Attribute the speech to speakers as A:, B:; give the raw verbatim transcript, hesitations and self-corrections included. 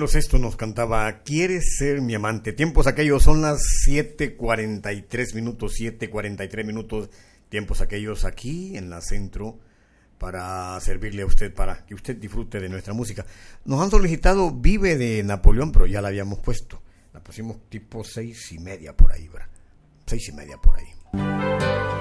A: Camilo Sesto nos cantaba ¿Quieres ser mi amante? Tiempos aquellos, son las siete cuarenta y tres minutos, siete cuarenta y tres minutos, tiempos aquellos aquí en la Centro, para servirle a usted, para que usted disfrute de nuestra música. Nos han solicitado Vive de Napoleón, pero ya la habíamos puesto. La pusimos tipo seis y media por ahí, ¿verdad? Seis y media por ahí.